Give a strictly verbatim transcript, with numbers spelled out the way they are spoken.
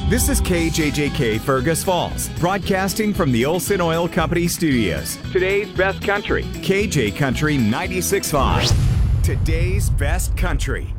This is K J J K Fergus Falls, broadcasting from the Olson Oil Company studios. Today's best country, K J Country ninety-six point five. Today's best country.